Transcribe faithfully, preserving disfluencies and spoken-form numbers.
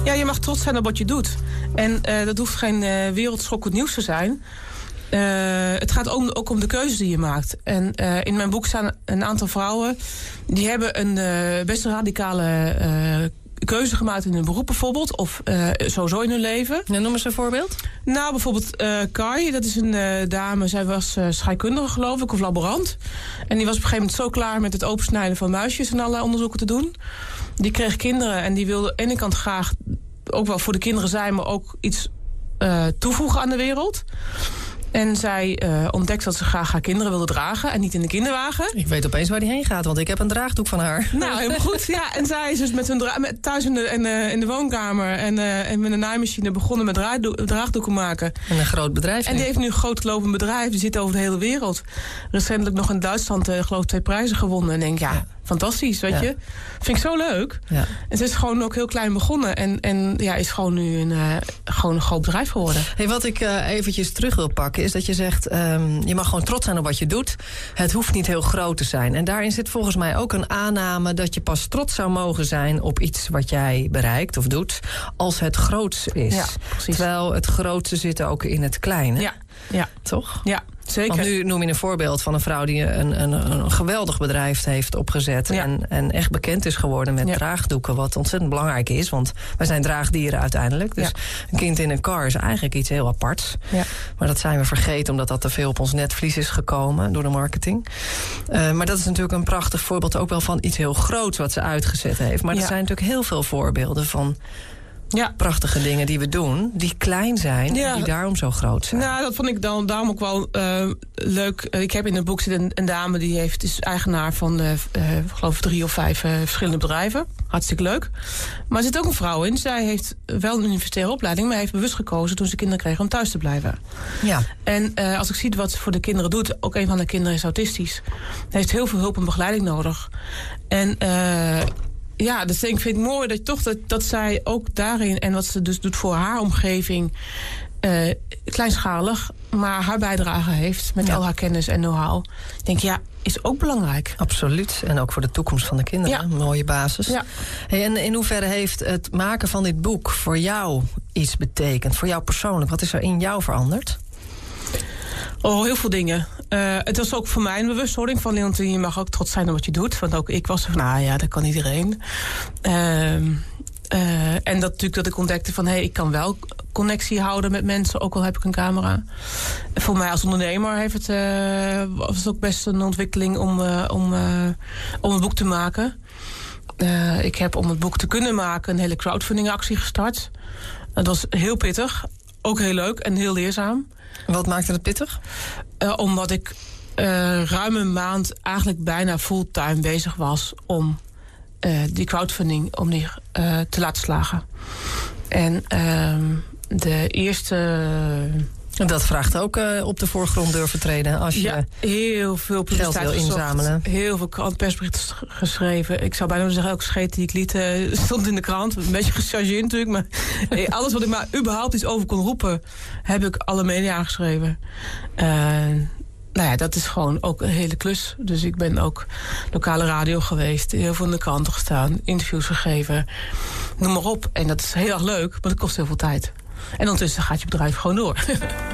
Ja, je mag trots zijn op wat je doet. En uh, dat hoeft geen uh, wereldschokkend nieuws te zijn. Uh, het gaat om, ook om de keuzes die je maakt. En uh, in mijn boek staan een aantal vrouwen... die hebben een uh, best radicale uh, keuze gemaakt in hun beroep bijvoorbeeld. Of uh, sowieso in hun leven. Ja, noem eens een voorbeeld. Nou, bijvoorbeeld uh, Kai, dat is een uh, dame. Zij was uh, scheikundige, geloof ik, of laborant. En die was op een gegeven moment zo klaar met het opensnijden van muisjes... en allerlei onderzoeken te doen. Die kreeg kinderen en die wilde aan de ene kant graag... ook wel voor de kinderen zijn, maar ook iets uh, toevoegen aan de wereld. En zij uh, ontdekte dat ze graag haar kinderen wilde dragen... en niet in de kinderwagen. Ik weet opeens waar die heen gaat, want ik heb een draagdoek van haar. Nou, helemaal goed. Ja, en zij is dus met hun dra- met, thuis in de, in, de, in de woonkamer... En, uh, en met een naaimachine begonnen met draagdo- draagdoeken maken. En een groot bedrijf. En die heeft nu een groot lopend bedrijf. Die zit over de hele wereld. Recentelijk nog in Duitsland, uh, geloof ik, twee prijzen gewonnen. En denk ja... ja. Fantastisch, weet ja. je. Vind ik zo leuk. Ja. En ze is gewoon ook heel klein begonnen. En, en ja, is gewoon nu een, uh, gewoon een groot bedrijf geworden. Hey, wat ik uh, eventjes terug wil pakken... is dat je zegt, um, je mag gewoon trots zijn op wat je doet. Het hoeft niet heel groot te zijn. En daarin zit volgens mij ook een aanname... dat je pas trots zou mogen zijn op iets wat jij bereikt of doet... als het groots is. Ja, precies. Terwijl het grootste zit ook in het kleine. Ja. Ja. Toch? Ja. Zeker. Want nu noem je een voorbeeld van een vrouw die een, een, een geweldig bedrijf heeft opgezet... Ja. En, en echt bekend is geworden met ja. draagdoeken, wat ontzettend belangrijk is. Want wij zijn draagdieren uiteindelijk. Dus ja. een kind in een kar is eigenlijk iets heel aparts. Ja. Maar dat zijn we vergeten omdat dat te veel op ons netvlies is gekomen door de marketing. Uh, maar dat is natuurlijk een prachtig voorbeeld ook wel van iets heel groots wat ze uitgezet heeft. Maar ja. er zijn natuurlijk heel veel voorbeelden van... Ja. prachtige dingen die we doen, die klein zijn... Ja. en die daarom zo groot zijn. Nou, dat vond ik dan daarom ook wel uh, leuk. Ik heb in het boek zit een, een dame die heeft, is eigenaar van... Uh, uh, geloof ik drie of vijf uh, verschillende bedrijven. Hartstikke leuk. Maar er zit ook een vrouw in. Zij heeft wel een universitaire opleiding... maar heeft bewust gekozen toen ze kinderen kreeg om thuis te blijven. Ja. En uh, als ik zie wat ze voor de kinderen doet... ook een van de kinderen is autistisch. Heeft heel veel hulp en begeleiding nodig. En... Uh, Ja, dus ik vind het mooi dat toch dat, dat zij ook daarin... en wat ze dus doet voor haar omgeving... Uh, kleinschalig, maar haar bijdrage heeft... met ja. al haar kennis en know-how. Ik denk, ja, is ook belangrijk. Absoluut. En ook voor de toekomst van de kinderen. Ja. Een mooie basis. Ja. Hey, en in hoeverre heeft het maken van dit boek voor jou iets betekend? Voor jou persoonlijk? Wat is er in jou veranderd? Oh, heel veel dingen. Uh, het was ook voor mij een bewustwording van... je mag ook trots zijn op wat je doet. Want ook ik was van, nou ja, dat kan iedereen. Uh, uh, en dat natuurlijk dat ik ontdekte van... hé, hey, ik kan wel connectie houden met mensen... ook al heb ik een camera. Voor mij als ondernemer heeft het, uh, was het ook best een ontwikkeling... om, uh, om, uh, om een boek te maken. Uh, ik heb om het boek te kunnen maken... een hele crowdfunding actie gestart. Dat was heel pittig. Ook heel leuk en heel leerzaam. Wat maakte het pittig? Uh, omdat ik uh, ruim een maand eigenlijk bijna fulltime bezig was... om uh, die crowdfunding om die, uh, te laten slagen. En uh, de eerste... En dat vraagt ook uh, op de voorgrond durven treden als je ja, heel veel geld wil inzamelen. Heel veel krantpersberichten geschreven. Ik zou bijna zeggen, elke scheet die ik liet uh, stond in de krant. Een beetje gechargeerd natuurlijk. Maar hey, alles wat ik maar überhaupt iets over kon roepen... heb ik alle media aangeschreven. Uh, nou ja, dat is gewoon ook een hele klus. Dus ik ben ook lokale radio geweest. Heel veel in de kranten gestaan. Interviews gegeven. Noem maar op. En dat is heel erg leuk, maar dat kost heel veel tijd. En ondertussen gaat je bedrijf gewoon door.